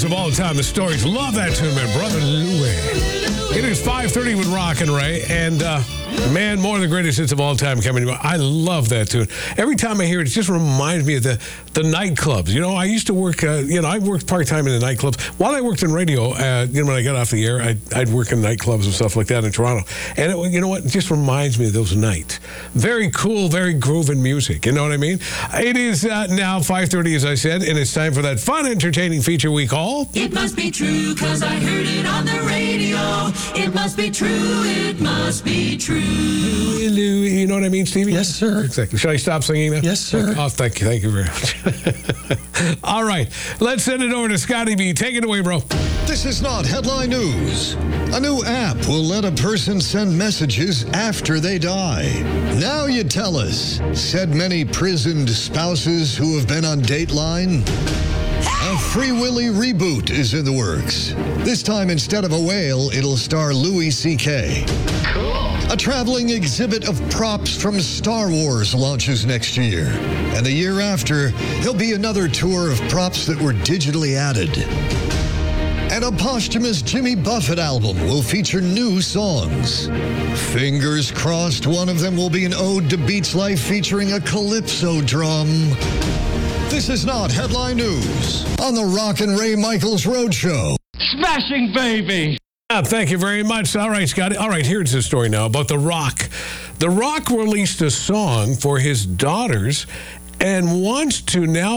of all time, the Stories. Love that tune, man. Brother Louie. It is 5:30 with Rock and Ray, and man, more of the greatest hits of all time coming. I love that tune. Every time I hear it, it just reminds me of the nightclubs. You know, I used to work, I worked part-time in the nightclubs. While I worked in radio, when I got off the air, I'd work in nightclubs and stuff like that in Toronto. And you know what? It just reminds me of those nights. Very cool, very grooving music. You know what I mean? It is now 5:30, as I said, and it's time for that fun, entertaining feature we call... It must be true, 'cause I heard it on the radio. It must be true, it must be true. You know what I mean, Stevie? Yes, sir. Exactly. Should I stop singing now? Yes, sir. Oh, thank you very much. All right, let's send it over to Scotty B. Take it away, bro. This is not headline news. A new app will let a person send messages after they die. Now you tell us, said many prisoned spouses who have been on Dateline. A Free Willy reboot is in the works. This time, instead of a whale, it'll star Louis C.K. Cool. A traveling exhibit of props from Star Wars launches next year. And the year after, there'll be another tour of props that were digitally added. And a posthumous Jimmy Buffett album will feature new songs. Fingers crossed one of them will be an ode to Beats Life featuring a calypso drum. This is not headline news on the Rock and Ray Michaels Roadshow. Smashing baby. Thank you very much. All right, Scotty. All right, here's the story now about The Rock. The Rock released a song for his daughters and wants to now